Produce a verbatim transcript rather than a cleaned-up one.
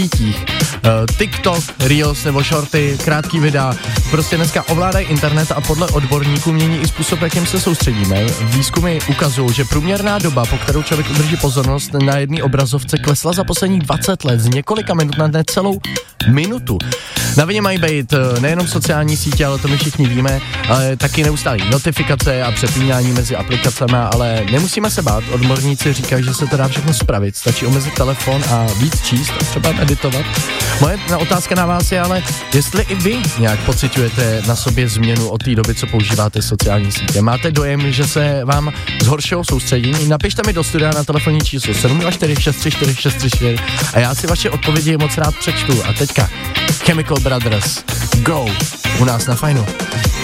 sítích. Uh, TikTok, Reels nebo Shorty, krátký videa, prostě dneska ovládají internet a podle odborníků mění i způsob, jakým se soustředíme. Výzkumy ukazují, že průměrná doba, po kterou člověk udrží pozornost na jedné obrazovce, klesla za posledních dvacet let z několika minut na necelou minutu. Na vině mají být nejenom sociální sítě, ale to my všichni víme, ale taky neustálý notifikace a přepínání mezi aplikacemi, ale nemusíme se bát, odborníci říkají, že se to dá všechno spravit, stačí omezit telefon a víc číst a třeba meditovat. Moje otázka na vás je ale, jestli i vy nějak pociťujete na sobě změnu od té doby, co používáte sociální sítě. Máte dojem, že se vám zhoršilo soustředění? Napište mi do studia na telefonní číslo sedm dva čtyři šest tři čtyři šest tři čtyři a já si vaše odpovědi moc rád přečtu. A teďka Chemical Brothers, Go, u nás na Fajnu.